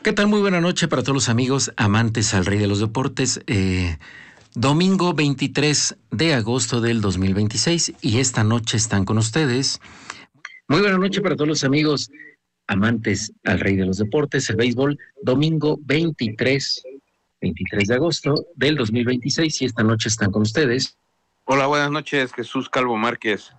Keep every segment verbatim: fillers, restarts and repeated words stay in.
¿Qué tal? Muy buena noche para todos los amigos amantes al Rey de los Deportes. Eh, domingo veintitrés de agosto del dos mil veintiséis y esta noche están con ustedes. Muy buena noche para todos los amigos amantes al Rey de los Deportes, el béisbol, domingo veintitrés, veintitrés de agosto del dos mil veintiséis y esta noche están con ustedes. Hola, buenas noches, Jesús Calvo Márquez.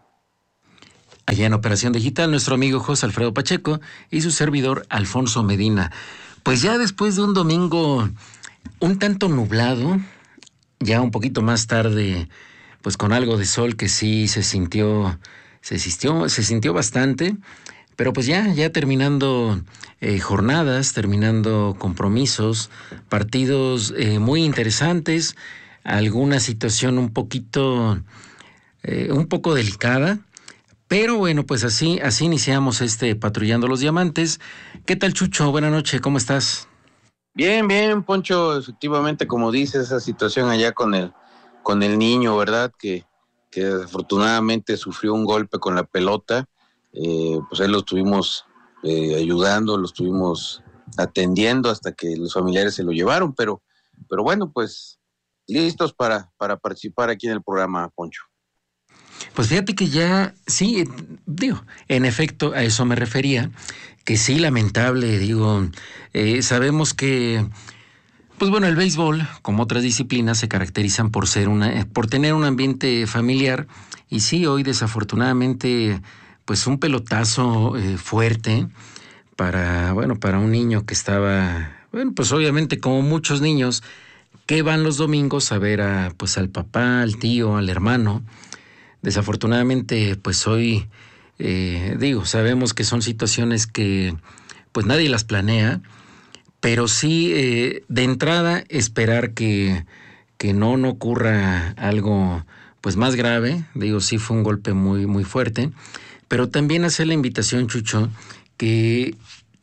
Allá en Operación Digital, nuestro amigo José Alfredo Pacheco y su servidor Alfonso Medina. Pues ya después de un domingo un tanto nublado, ya un poquito más tarde, pues con algo de sol que sí se sintió, se sintió, se sintió bastante, pero pues ya, ya terminando eh, jornadas, terminando compromisos, partidos eh, muy interesantes, alguna situación un poquito, eh, un poco delicada. Pero bueno, pues así, así iniciamos este Patrullando los Diamantes. ¿Qué tal, Chucho? Buenas noches, ¿cómo estás? Bien, bien, Poncho, efectivamente, como dices, esa situación allá con el, con el niño, ¿verdad? Que, que desafortunadamente sufrió un golpe con la pelota. Eh, pues ahí lo estuvimos eh, ayudando, lo estuvimos atendiendo hasta que los familiares se lo llevaron, pero, pero bueno, pues listos para, para participar aquí en el programa, Poncho. Pues fíjate que ya, sí, digo, en efecto, a eso me refería, que sí, lamentable, digo, eh, sabemos que, pues bueno, el béisbol, como otras disciplinas, se caracterizan por ser una, por tener un ambiente familiar, y sí, hoy desafortunadamente, pues un pelotazo eh, fuerte para, bueno, para un niño que estaba, bueno, pues obviamente como muchos niños que van los domingos a ver a, pues al papá, al tío, al hermano. Desafortunadamente, pues hoy, eh, digo, sabemos que son situaciones que pues nadie las planea, pero sí eh, de entrada esperar que, que no, no ocurra algo pues más grave. Digo, sí fue un golpe muy, muy fuerte, pero también hacer la invitación, Chucho, que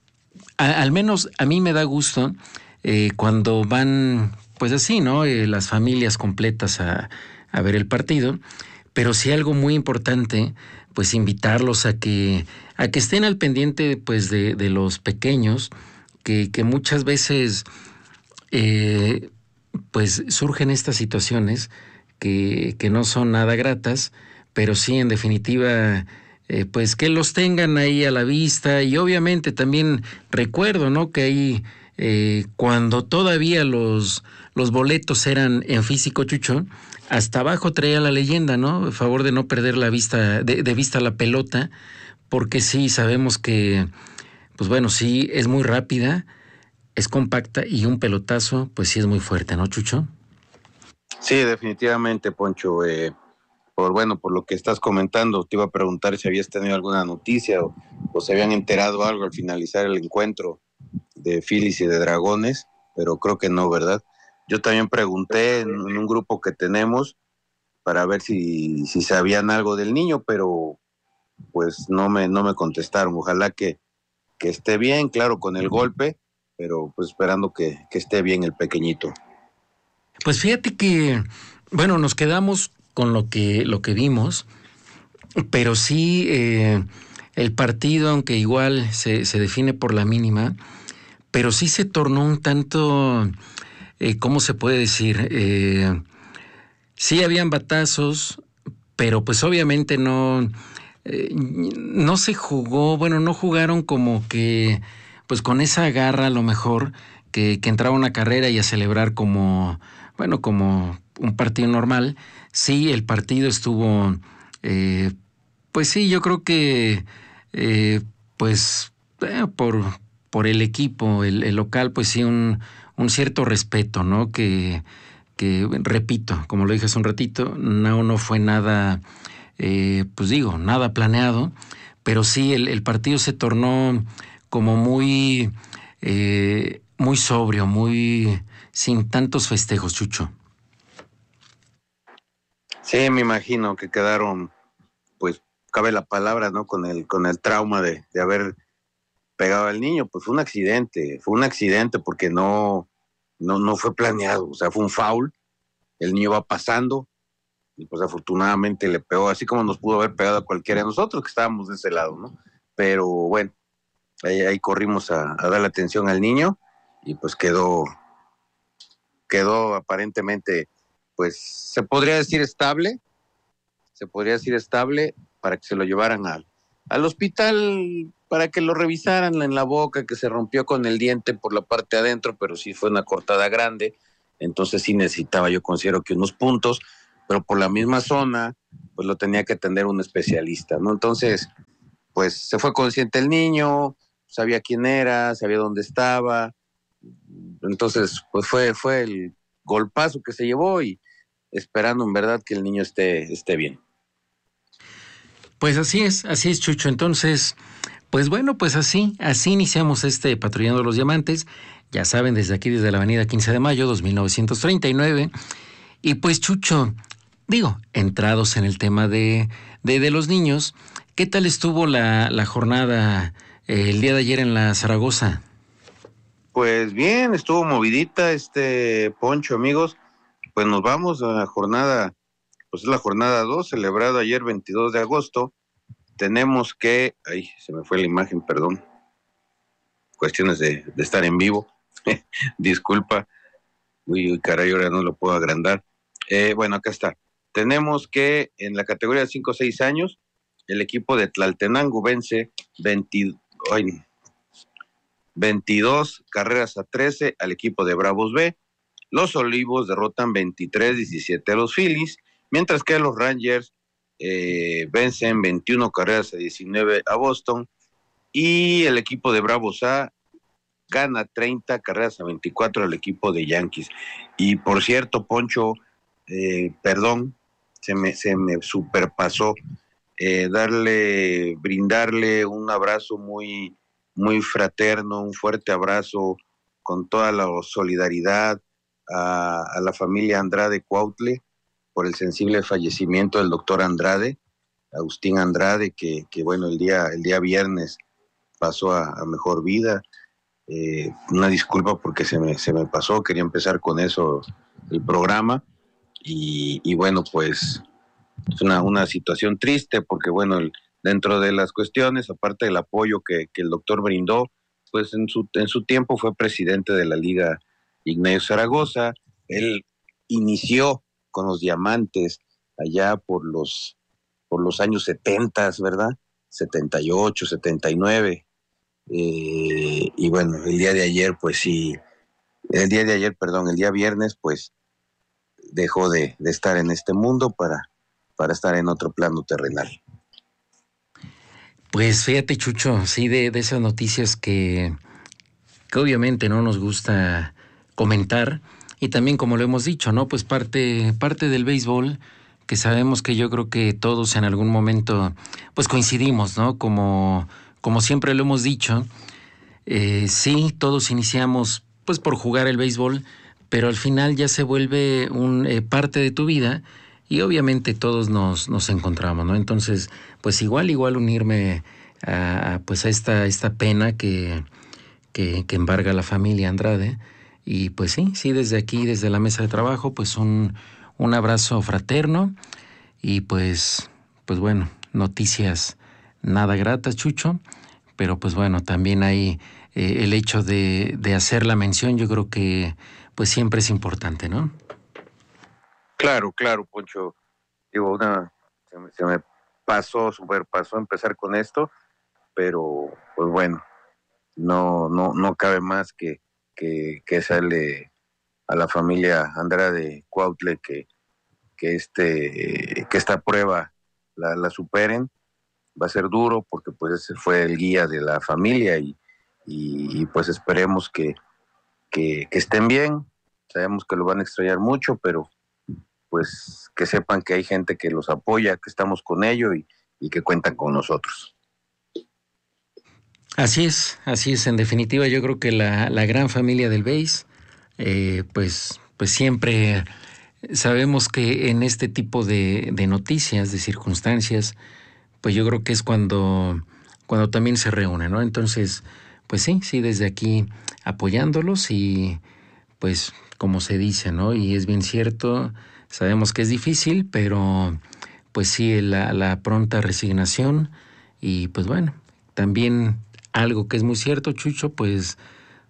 a, al menos a mí me da gusto eh, cuando van, pues así, ¿no? Eh, las familias completas a, a ver el partido. Pero sí algo muy importante, pues invitarlos a que, a que estén al pendiente pues de, de los pequeños, que, que muchas veces eh, pues surgen estas situaciones que, que no son nada gratas, pero sí en definitiva eh, pues que los tengan ahí a la vista. Y obviamente también recuerdo, ¿no?, que ahí eh, cuando todavía los, los boletos eran en físico, Chucho, hasta abajo traía la leyenda, ¿no? A favor de no perder la vista, de, de vista la pelota, porque sí, sabemos que, pues bueno, sí, es muy rápida, es compacta y un pelotazo, pues sí es muy fuerte, ¿no, Chucho? Sí, definitivamente, Poncho. Eh, por bueno, por lo que estás comentando, te iba a preguntar si habías tenido alguna noticia o, o se habían enterado algo al finalizar el encuentro de Phillies y de Dragones, pero creo que no, ¿verdad? Yo también pregunté en, en un grupo que tenemos para ver si, si sabían algo del niño, pero pues no me, no me contestaron. Ojalá que, que esté bien, claro, con el golpe, pero pues esperando que, que esté bien el pequeñito. Pues fíjate que, bueno, nos quedamos con lo que, lo que vimos, pero sí eh, el partido, aunque igual se, se define por la mínima, pero sí se tornó un tanto, eh, ¿cómo se puede decir? Eh, sí habían batazos, pero pues obviamente no, eh, no se jugó, bueno, no jugaron como que, pues con esa garra a lo mejor, que, que entraba una carrera y a celebrar como, bueno, como un partido normal. Sí, el partido estuvo, eh, pues sí, yo creo que, eh, pues, eh, por, por el equipo, el, el local, pues sí, un, un cierto respeto, ¿no? Que, que, repito, como lo dije hace un ratito, no, no fue nada, eh, pues digo, nada planeado, pero sí el, el partido se tornó como muy, eh, muy sobrio, muy sin tantos festejos, Chucho. Sí, me imagino que quedaron, pues, cabe la palabra, ¿no? Con el, con el trauma de, de haber pegado al niño, pues fue un accidente, fue un accidente porque no, no, no fue planeado, o sea, fue un foul, el niño va pasando y pues afortunadamente le pegó, así como nos pudo haber pegado a cualquiera de nosotros que estábamos de ese lado, ¿no? Pero bueno, ahí, ahí corrimos a, a darle atención al niño y pues quedó, quedó aparentemente, pues se podría decir estable, se podría decir estable para que se lo llevaran al, al hospital, para que lo revisaran en la boca, que se rompió con el diente por la parte de adentro, pero sí fue una cortada grande, entonces sí necesitaba, yo considero que unos puntos, pero por la misma zona, pues lo tenía que atender un especialista, ¿no? Entonces, pues se fue consciente el niño, sabía quién era, sabía dónde estaba, entonces pues fue, fue el golpazo que se llevó y esperando en verdad que el niño esté, esté bien. Pues así es, así es, Chucho. Entonces, pues bueno, pues así, así iniciamos este Patrullando los Diamantes. Ya saben, desde aquí, desde la avenida quince de mayo, dos mil novecientos treinta y nueve. Y pues, Chucho, digo, entrados en el tema de, de, de los niños, ¿qué tal estuvo la, la jornada eh, el día de ayer en la Zaragoza? Pues bien, estuvo movidita este Poncho, amigos. Pues nos vamos a la jornada, pues es la jornada dos, celebrada ayer veintidós de agosto. Tenemos que, ay, se me fue la imagen, perdón. Cuestiones de, de estar en vivo. Disculpa. Uy, uy, caray, ahora no lo puedo agrandar. Eh, bueno, acá está. Tenemos que en la categoría de cinco a seis años, el equipo de Tlaltenango vence veinte, ay, veintidós carreras a trece al equipo de Bravos B. Los Olivos derrotan veintitrés diecisiete a los Phillies, mientras que los Rangers eh, vencen veintiuna carreras a diecinueve a Boston, y el equipo de Bravos A gana treinta carreras a veinticuatro al equipo de Yankees. Y por cierto, Poncho, eh, perdón, se me, se me superpasó eh, darle, brindarle un abrazo muy, muy fraterno, un fuerte abrazo con toda la solidaridad a, a la familia Andrade Cuautle por el sensible fallecimiento del doctor Andrade, Agustín Andrade, que, que bueno, el día, el día viernes pasó a, a mejor vida. Eh, una disculpa porque se me, se me pasó, quería empezar con eso el programa, y, y bueno, pues es una, una situación triste porque bueno, el, dentro de las cuestiones, aparte del apoyo que, que el doctor brindó, pues en su, en su tiempo fue presidente de la Liga Ignacio Zaragoza. Él inició con los Diamantes allá por los, por los años setenta, ¿verdad? setenta y ocho, setenta y nueve. Eh, y bueno, el día de ayer, pues sí, el día de ayer, perdón, el día viernes, pues dejó de, de estar en este mundo para, para estar en otro plano terrenal. Pues fíjate, Chucho, sí, de, de esas noticias que, que obviamente no nos gusta comentar, y también como lo hemos dicho, ¿no? Pues parte, parte del béisbol, que sabemos que yo creo que todos en algún momento pues coincidimos, ¿no? Como, como siempre lo hemos dicho, eh, sí, todos iniciamos pues por jugar el béisbol, pero al final ya se vuelve un eh, parte de tu vida, y obviamente todos nos, nos encontramos, ¿no? Entonces, pues igual, igual unirme a, a pues a esta, esta pena que, que, que embarga la familia Andrade. Y pues sí, sí, desde aquí, desde la mesa de trabajo, pues un, un abrazo fraterno, y pues, pues bueno, noticias nada gratas, Chucho, pero pues bueno, también hay eh, el hecho de, de hacer la mención, yo creo que pues siempre es importante, ¿no? Claro, claro, Poncho. Digo, una, se me, se me pasó, superpasó empezar con esto, pero pues bueno, no, no, no cabe más que, que, que sale a la familia Andrade Cuautle que, que este, que esta prueba la, la superen. Va a ser duro porque pues ese fue el guía de la familia, y, y, y pues esperemos que, que, que estén bien. Sabemos que lo van a extrañar mucho, pero pues que sepan que hay gente que los apoya, que estamos con ellos, y, y que cuentan con nosotros. Así es, así es. En definitiva, yo creo que la, la gran familia del béis, eh, pues, pues siempre sabemos que en este tipo de, de noticias, de circunstancias, pues yo creo que es cuando, cuando también se reúnen, ¿no? Entonces, pues sí, sí, desde aquí apoyándolos, y pues como se dice, ¿no? Y es bien cierto, sabemos que es difícil, pero pues sí, la, la pronta resignación, y pues bueno, también algo que es muy cierto, Chucho, pues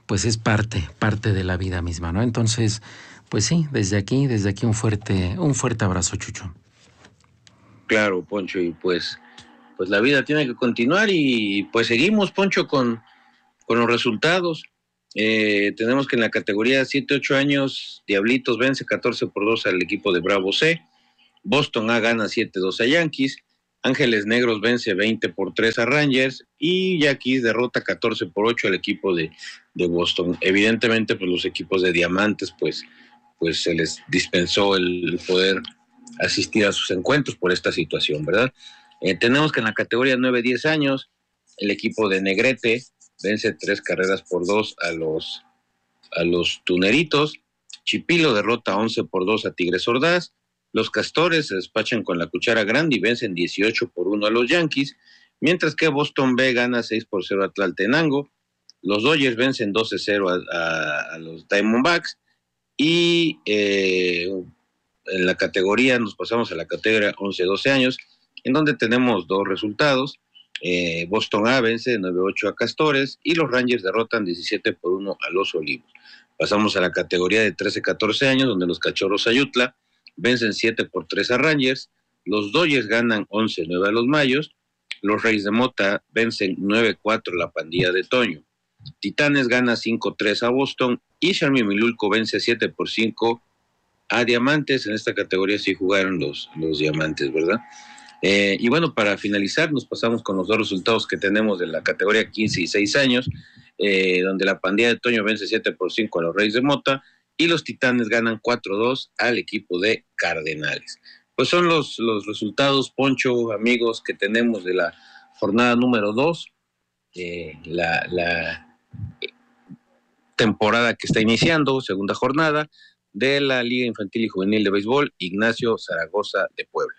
pues es parte, parte de la vida misma, ¿no? Entonces, pues sí, desde aquí, desde aquí un fuerte, un fuerte abrazo, Chucho. Claro, Poncho, y pues, pues la vida tiene que continuar y pues seguimos, Poncho, con, con los resultados. Eh, tenemos que en la categoría siete ocho años, Diablitos vence catorce por dos al equipo de Bravo C, Boston A gana siete dos a Yankees, Ángeles Negros vence veinte por tres a Rangers y Yaquis derrota catorce por ocho al equipo de, de Boston. Evidentemente, pues los equipos de Diamantes, pues, pues se les dispensó el poder asistir a sus encuentros por esta situación, ¿verdad? Eh, tenemos que en la categoría nueve diez años, el equipo de Negrete vence tres carreras por dos a los, a los Tuneritos, Chipilo derrota once por dos a Tigres Ordaz, los Castores se despachan con la cuchara grande y vencen dieciocho por uno a los Yankees, mientras que Boston B gana seis por cero a Tlaltenango, los Dodgers vencen doce cero a, a, a los Diamondbacks y eh, en la categoría, nos pasamos a la categoría once doce años, en donde tenemos dos resultados. Eh, Boston A vence nueve ocho a Castores y los Rangers derrotan diecisiete por uno a los Olivos. Pasamos a la categoría de trece catorce años, donde los Cachorros Ayutla vencen siete por tres a Rangers, los Dodgers ganan once nueve a los Mayos, los Reyes de Mota vencen nueve cuatro a la Pandilla de Toño, Titanes gana cinco tres a Boston y Xalmimilulco vence siete por cinco a Diamantes. En esta categoría sí jugaron los, los Diamantes, ¿verdad? Eh, y bueno, para finalizar, nos pasamos con los dos resultados que tenemos de la categoría quince y seis años, eh, donde la Pandilla de Toño vence siete por cinco a los Reyes de Mota y los Titanes ganan cuatro dos al equipo de Cardenales. Pues son los, los resultados, Poncho, amigos, que tenemos de la jornada número dos, eh, la, la temporada que está iniciando, segunda jornada, de la Liga Infantil y Juvenil de Béisbol, Ignacio Zaragoza de Puebla.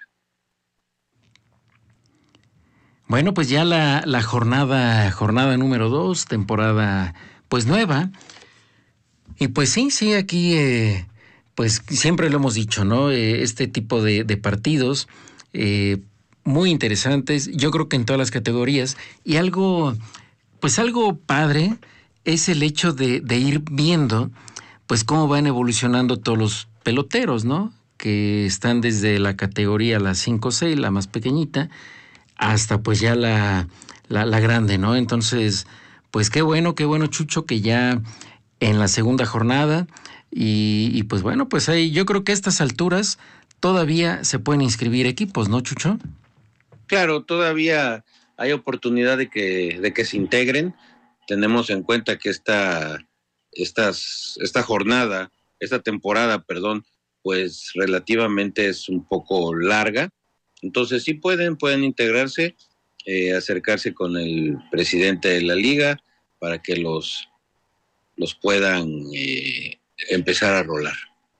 Bueno, pues ya la, la jornada, jornada número dos, temporada pues nueva. Y pues sí, sí, aquí eh, pues siempre lo hemos dicho, ¿no? Eh, este tipo de, de partidos eh, muy interesantes, yo creo que en todas las categorías. Y algo, pues algo padre es el hecho de, de ir viendo pues cómo van evolucionando todos los peloteros, ¿no? Que están desde la categoría la cinco seis, la más pequeñita, hasta pues ya la, la, la grande, ¿no? Entonces, pues qué bueno, qué bueno, Chucho, que ya en la segunda jornada y, y pues bueno, pues ahí yo creo que a estas alturas todavía se pueden inscribir equipos, ¿no, Chucho? Claro, todavía hay oportunidad de que, de que se integren. Tenemos en cuenta que esta, estas, esta jornada, esta temporada, perdón, pues relativamente es un poco larga. Entonces sí pueden, pueden integrarse, eh, acercarse con el presidente de la liga para que los, los puedan eh, empezar a rolar.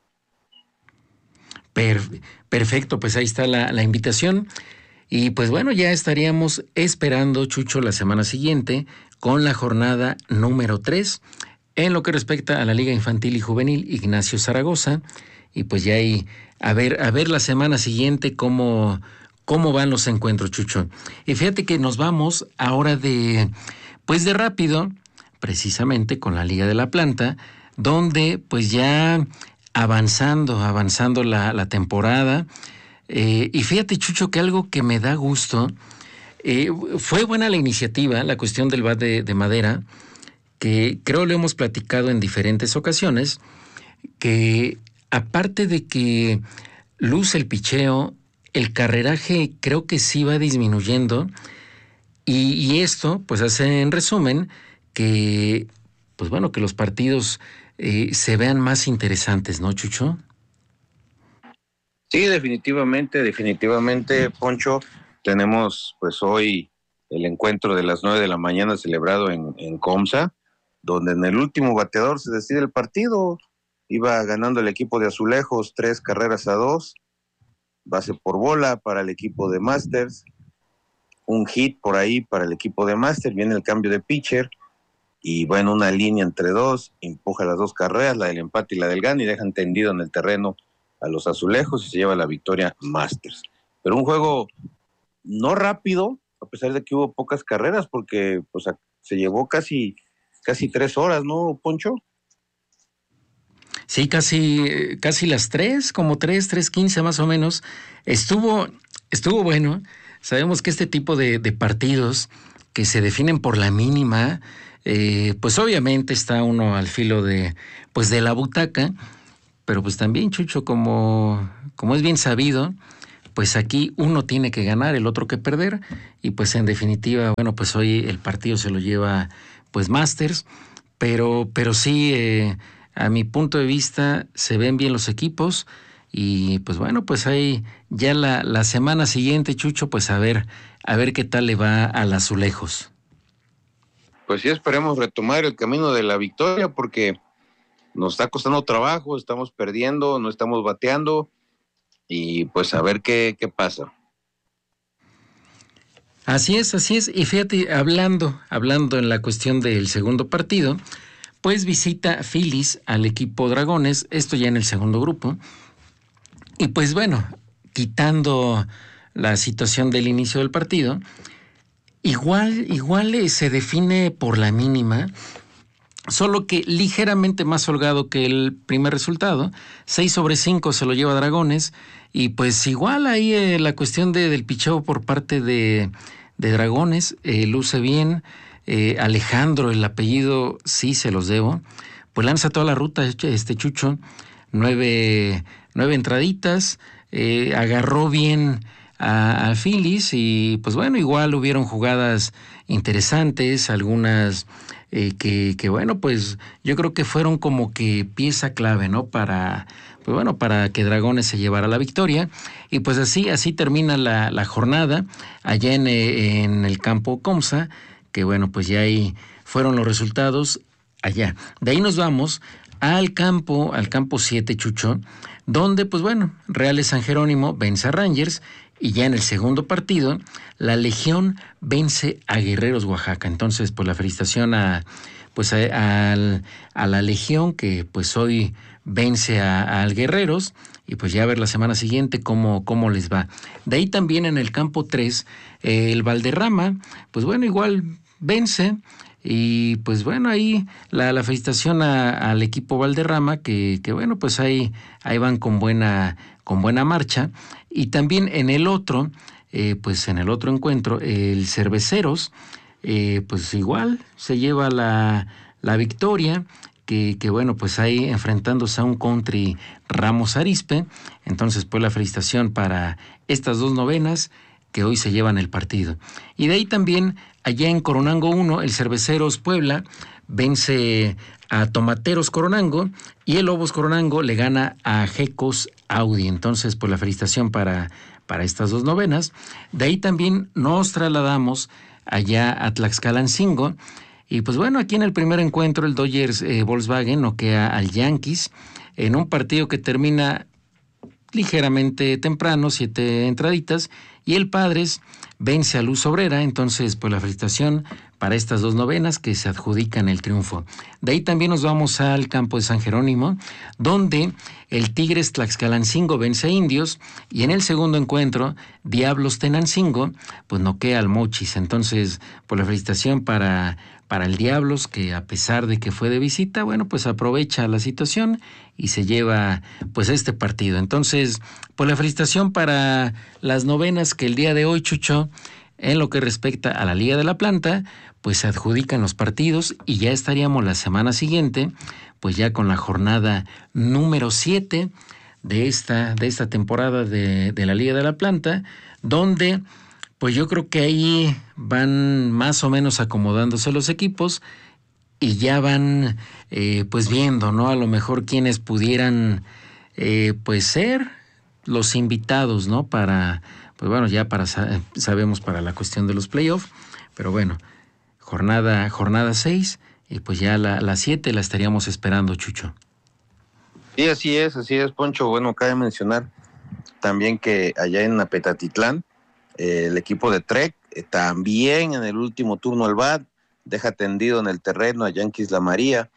Per- perfecto, pues ahí está la, la invitación. Y pues bueno, ya estaríamos esperando, Chucho, la semana siguiente con la jornada número tres en lo que respecta a la Liga Infantil y Juvenil Ignacio Zaragoza. Y pues ya ahí a ver, a ver la semana siguiente cómo, cómo van los encuentros, Chucho. Y fíjate que nos vamos ahora de, pues de rápido, precisamente con la Liga de la Planta, donde pues ya avanzando, avanzando la, la temporada. Eh, y fíjate, Chucho, que algo que me da gusto, eh, fue buena la iniciativa, la cuestión del bat de, de madera, que creo lo hemos platicado en diferentes ocasiones, que aparte de que luce el picheo, el carreraje creo que sí va disminuyendo, y, y esto pues hace en resumen que, pues bueno, que los partidos eh, se vean más interesantes, ¿no, Chucho? Sí, definitivamente, definitivamente, Poncho. Tenemos pues hoy el encuentro de las nueve de la mañana celebrado en, en Comsa, donde en el último bateador se decide el partido. Iba ganando el equipo de Azulejos tres carreras a dos, base por bola para el equipo de Masters, un hit por ahí para el equipo de Masters, viene el cambio de pitcher y bueno, una línea entre dos, empuja las dos carreras, la del empate y la del gane, y dejan tendido en el terreno a los Azulejos y se lleva la victoria Masters. Pero un juego no rápido, a pesar de que hubo pocas carreras, porque pues, se llevó casi casi tres horas, ¿no, Poncho? Sí, casi, casi las tres, como tres, tres quince más o menos. Estuvo, estuvo bueno. Sabemos que este tipo de, de partidos que se definen por la mínima, eh, pues obviamente está uno al filo de, pues de la butaca, pero pues también, Chucho, como, como es bien sabido, pues aquí uno tiene que ganar, el otro que perder, y pues en definitiva, bueno, pues hoy el partido se lo lleva pues Masters, pero, pero sí, eh, a mi punto de vista, se ven bien los equipos, y pues bueno, pues ahí ya la, la semana siguiente, Chucho, pues a ver, a ver qué tal le va al Azulejos. Pues sí, esperemos retomar el camino de la victoria, porque nos está costando trabajo, estamos perdiendo, no estamos bateando, y pues a ver qué, qué pasa. Así es, así es. Y fíjate, hablando, hablando en la cuestión del segundo partido, pues visita Phillies al equipo Dragones, esto ya en el segundo grupo. Y pues bueno, quitando la situación del inicio del partido, igual, igual eh, se define por la mínima, solo que ligeramente más holgado que el primer resultado. seis sobre cinco se lo lleva Dragones, y pues igual ahí eh, la cuestión de, del picheo por parte de, de Dragones eh, luce bien. eh, Alejandro, el apellido sí se los debo, pues lanza toda la ruta este Chucho, nueve, nueve entraditas, eh, agarró bien a, a Phillies, y pues bueno, igual hubieron jugadas interesantes, algunas eh, que, que bueno, pues yo creo que fueron como que pieza clave, ¿no? Para, pues bueno, para que Dragones se llevara la victoria. Y pues así, así termina la, la jornada allá en, en el campo Comsa, que bueno, pues ya ahí fueron los resultados allá. De ahí nos vamos al campo, al campo siete, Chucho, donde pues bueno, Reales San Jerónimo vence a Rangers, y ya en el segundo partido, la Legión vence a Guerreros Oaxaca. Entonces, pues la felicitación a, pues a, a, a la Legión, que pues hoy vence a, a Guerreros, y pues ya a ver la semana siguiente cómo, cómo les va. De ahí también en el campo tres, eh, el Valderrama, pues bueno, igual vence. Y pues bueno, ahí la, la felicitación a, al equipo Valderrama, que, que bueno, pues ahí, ahí van con buena, con buena marcha. Y también en el otro, eh, pues en el otro encuentro, el Cerveceros, eh, pues igual se lleva la, la victoria, que, que bueno, pues ahí enfrentándose a un country Ramos Arizpe. Entonces pues la felicitación para estas dos novenas que hoy se llevan el partido. Y de ahí también, allá en Coronango uno, el Cerveceros Puebla vence a Tomateros Coronango, y el Lobos Coronango le gana a Jecos Audi. Entonces, pues la felicitación para, para estas dos novenas. De ahí también nos trasladamos allá a Tlaxcalancingo, y pues bueno, aquí en el primer encuentro el Dodgers eh, Volkswagen noquea al Yankees en un partido que termina ligeramente temprano, siete entraditas, y el Padres vence a Luz Obrera. Entonces, pues la felicitación para estas dos novenas que se adjudican el triunfo. De ahí también nos vamos al campo de San Jerónimo, donde el Tigres Tlaxcalancingo vence a Indios, y en el segundo encuentro, Diablos Tenancingo, pues noquea al Mochis. Entonces, pues la felicitación para, para el Diablos, que a pesar de que fue de visita, bueno, pues aprovecha la situación y se lleva pues este partido. Entonces, pues la felicitación para las novenas que el día de hoy, Chucho, en lo que respecta a la Liga de la Planta, pues se adjudican los partidos, y ya estaríamos la semana siguiente, pues ya con la jornada número siete de esta, de esta temporada de, de la Liga de la Planta, donde pues yo creo que ahí van más o menos acomodándose los equipos, y ya van eh, pues viendo, ¿no? A lo mejor quienes pudieran eh, pues ser los invitados, ¿no? Para, pues bueno, ya para sabemos para la cuestión de los playoffs, pero bueno, jornada, jornada seis, y pues ya la, la siete la estaríamos esperando, Chucho. Sí, así es, así es, Poncho. Bueno, cabe mencionar también que allá en Apetatitlán, eh, el equipo de Trek, eh, también en el último turno al bat, deja tendido en el terreno a Yankees La María,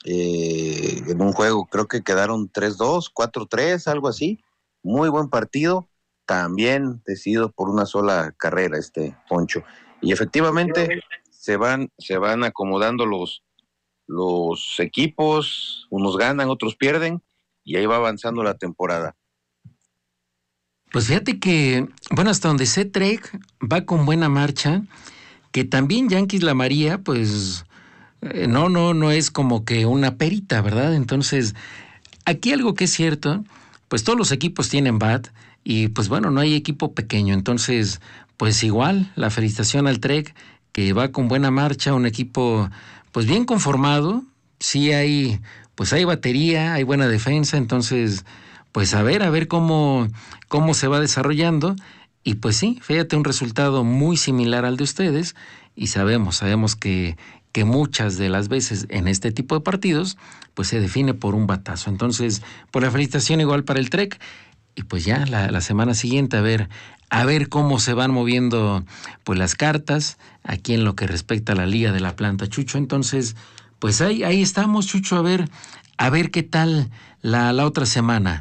eh, en un juego creo que quedaron tres dos, cuatro tres, algo así. Muy buen partido, también decidido por una sola carrera, este Poncho. Y efectivamente se van, se van acomodando los, los equipos, unos ganan, otros pierden, y ahí va avanzando la temporada. Pues fíjate que, bueno, hasta donde sé, Trek va con buena marcha, que también Yankees La María, pues, eh, no, no, no es como que una perita, ¿verdad? Entonces, aquí algo que es cierto, pues todos los equipos tienen bat, y pues bueno, no hay equipo pequeño, entonces, pues igual, la felicitación al Trek, que va con buena marcha, un equipo, pues bien conformado, sí hay, pues hay batería, hay buena defensa, entonces, pues a ver, a ver cómo, cómo se va desarrollando, y pues sí, fíjate, un resultado muy similar al de ustedes, y sabemos, sabemos que, que muchas de las veces en este tipo de partidos, pues se define por un batazo. Entonces, por la felicitación igual para el Trek, y pues ya la, la semana siguiente a ver, a ver cómo se van moviendo pues las cartas, aquí en lo que respecta a la Liga de la Planta, Chucho. Entonces, pues ahí, ahí estamos, Chucho, a ver, a ver qué tal la, la otra semana.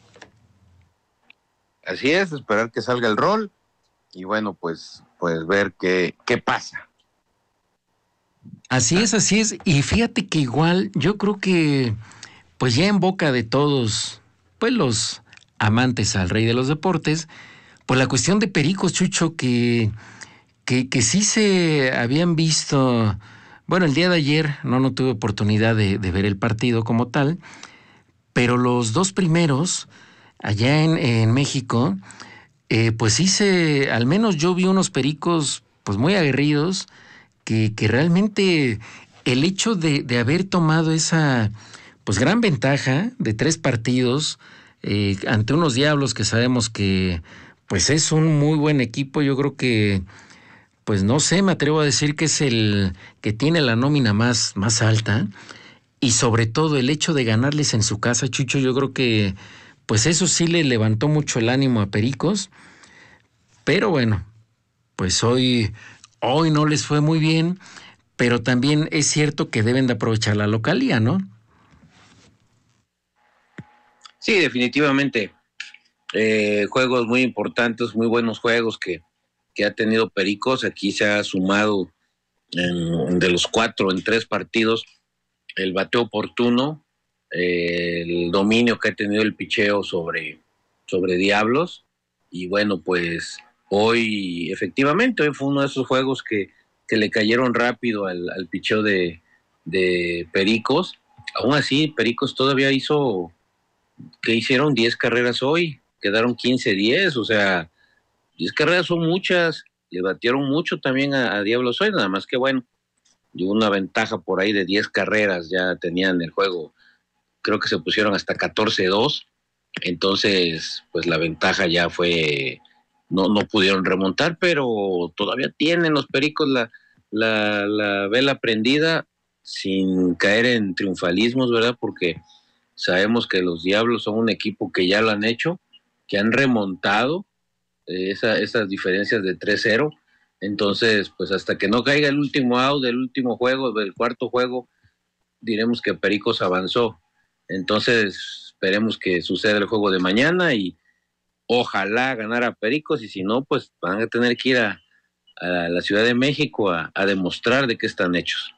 Así es, esperar que salga el rol y bueno, pues, pues ver qué, qué pasa. Así es, así es. Y fíjate que igual yo creo que pues ya en boca de todos, pues los amantes al rey de los deportes, pues la cuestión de Pericos, Chucho, que, que, que sí se habían visto, bueno, el día de ayer no, no tuve oportunidad de, de ver el partido como tal, pero los dos primeros, allá en, en México, eh, pues sí se, al menos yo vi unos Pericos pues muy aguerridos, que, que realmente el hecho de, de haber tomado esa pues gran ventaja de tres partidos eh, ante unos Diablos que sabemos que pues es un muy buen equipo, yo creo que pues no sé, me atrevo a decir que es el que tiene la nómina más, más alta, y sobre todo el hecho de ganarles en su casa, Chucho, yo creo que pues eso sí le levantó mucho el ánimo a Pericos, pero bueno, pues hoy, hoy no les fue muy bien, pero también es cierto que deben de aprovechar la localía, ¿no? Sí, definitivamente. Eh, juegos muy importantes, muy buenos juegos que, que ha tenido Pericos. Aquí se ha sumado en, de los cuatro en tres partidos el bateo oportuno, eh, el dominio que ha tenido el picheo sobre, sobre Diablos. Y bueno, pues hoy efectivamente, hoy fue uno de esos juegos que, que le cayeron rápido al, al picheo de, de Pericos. Aún así, Pericos todavía hizo, que hicieron diez carreras hoy, quedaron quince diez, o sea, diez carreras son muchas, le batieron mucho también a, a Diablos hoy, nada más que bueno, y una ventaja por ahí de diez carreras, ya tenían el juego, creo que se pusieron hasta catorce dos, entonces pues la ventaja ya fue, no, no pudieron remontar, pero todavía tienen los Pericos la, la, la vela prendida sin caer en triunfalismos, ¿verdad? Porque sabemos que los Diablos son un equipo que ya lo han hecho, que han remontado eh, esa, esas diferencias de tres cero. Entonces, pues hasta que no caiga el último out del último juego, del cuarto juego, diremos que Pericos avanzó. Entonces, esperemos que suceda el juego de mañana y ojalá ganara Pericos, y si no, pues van a tener que ir a, a la Ciudad de México a, a demostrar de qué están hechos.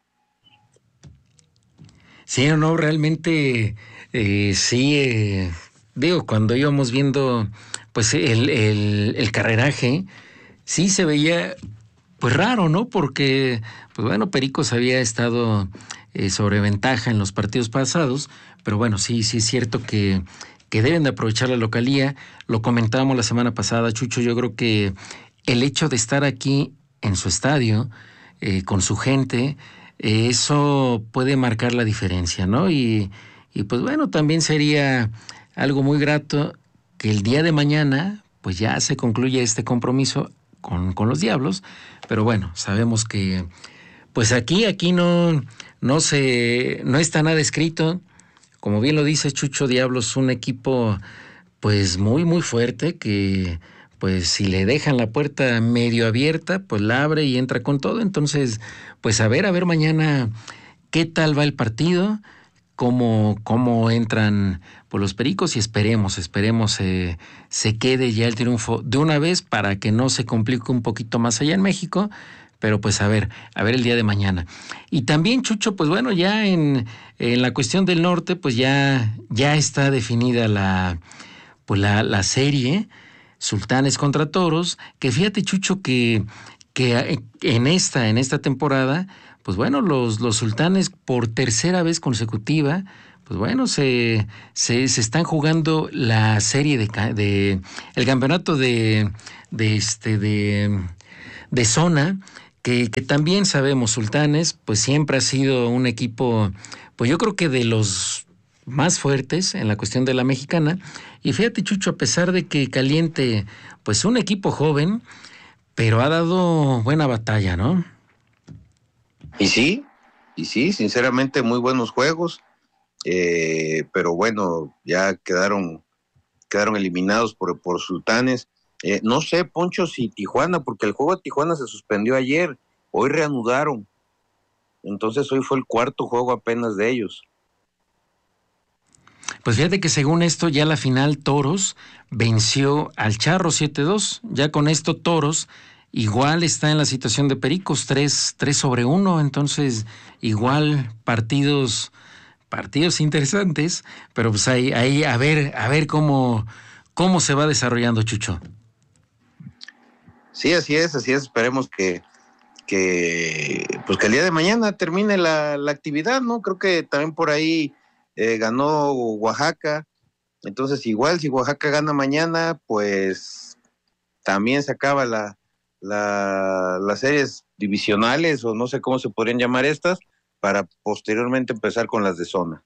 Sí o no, realmente eh, sí, eh, digo, cuando íbamos viendo pues el, el, el carreraje, sí se veía pues raro, ¿no? Porque, pues bueno, Pericos había estado eh, sobre ventaja en los partidos pasados, pero bueno, sí, sí es cierto que, que deben de aprovechar la localía. Lo comentábamos la semana pasada, Chucho, yo creo que el hecho de estar aquí en su estadio, eh, con su gente, eh, eso puede marcar la diferencia, ¿no? Y, y pues bueno, también sería algo muy grato que el día de mañana, pues ya se concluya este compromiso con, con los Diablos, pero bueno, sabemos que pues aquí, aquí no, no se, no está nada escrito. Como bien lo dice Chucho, Diablos, un equipo pues muy, muy fuerte, que pues si le dejan la puerta medio abierta, pues la abre y entra con todo. Entonces, pues a ver, a ver mañana qué tal va el partido, cómo, cómo entran por los Pericos, y esperemos, esperemos eh, se quede ya el triunfo de una vez para que no se complique un poquito más allá en México. pero pues a ver, a ver el día de mañana. Y también, Chucho, pues bueno, ya en, en la cuestión del norte, pues ya, ya está definida la, pues la, la serie Sultanes contra Toros, que fíjate, Chucho, que, que en esta, en esta temporada, pues bueno, los, los Sultanes por tercera vez consecutiva, pues bueno, se, se, se están jugando la serie de, de el campeonato de, de este, de, de zona, que, que también sabemos, Sultanes, pues siempre ha sido un equipo, pues yo creo que de los más fuertes en la cuestión de la mexicana. Y fíjate, Chucho, a pesar de que Caliente, pues un equipo joven, pero ha dado buena batalla, ¿no? Y sí, y sí, sinceramente muy buenos juegos, eh, pero bueno, ya quedaron, quedaron eliminados por, por Sultanes. Eh, no sé, Poncho, si Tijuana, porque el juego de Tijuana se suspendió ayer, hoy reanudaron, entonces hoy fue el cuarto juego apenas de ellos. Pues fíjate que según esto ya la final Toros venció al Charro siete dos, ya con esto Toros igual está en la situación de Pericos, tres sobre uno, entonces igual partidos, partidos interesantes, pero pues ahí, ahí a ver, a ver cómo, cómo se va desarrollando, Chucho. Sí, así es, así es, esperemos que, que pues que el día de mañana termine la, la actividad, ¿no? Creo que también por ahí eh, ganó Oaxaca, entonces igual si Oaxaca gana mañana, pues también se acaba la, la, las series divisionales, o no sé cómo se podrían llamar estas, para posteriormente empezar con las de zona.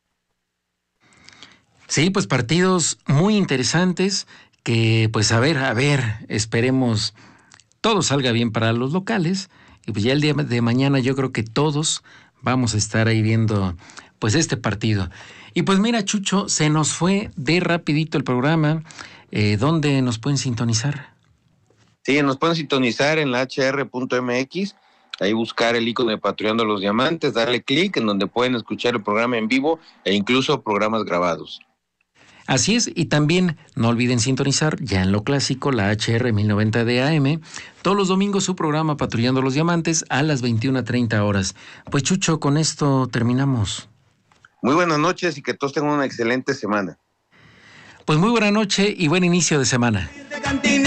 Sí, pues partidos muy interesantes que pues a ver, a ver, esperemos todo salga bien para los locales y pues ya el día de mañana yo creo que todos vamos a estar ahí viendo pues este partido. Y pues mira, Chucho, se nos fue de rapidito el programa. Eh, ¿Dónde nos pueden sintonizar? Sí, nos pueden sintonizar en la H R punto M X, ahí buscar el icono de Patrullando los Diamantes, darle clic en donde pueden escuchar el programa en vivo e incluso programas grabados. Así es, y también no olviden sintonizar ya en lo clásico la H R mil noventa de A M, todos los domingos su programa Patrullando los Diamantes a las veintiuna treinta horas. Pues Chucho, con esto terminamos. Muy buenas noches y que todos tengan una excelente semana. Pues muy buena noche y buen inicio de semana.